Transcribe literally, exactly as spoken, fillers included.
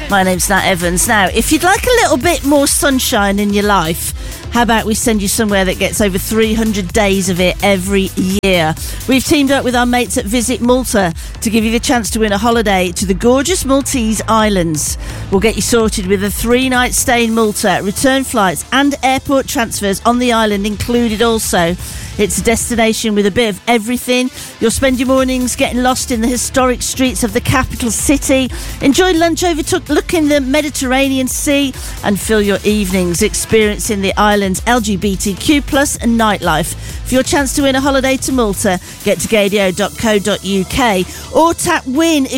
My name's Nat Evans. Now, if you'd like a little bit more sunshine in your life, how about we send you somewhere that gets over three hundred days of it every year? We've teamed up with our mates at Visit Malta to give you the chance to win a holiday to the gorgeous Maltese Islands. We'll get you sorted with a three-night stay in Malta, return flights and airport transfers on the island included also. It's a destination with a bit of everything. You'll spend your mornings getting lost in the historic streets of the capital city, enjoy lunch overlooking the Mediterranean Sea, and fill your evenings experiencing the island's L G B T Q plus and nightlife. For your chance to win a holiday to Malta, get to gadio dot co dot uk or tap win if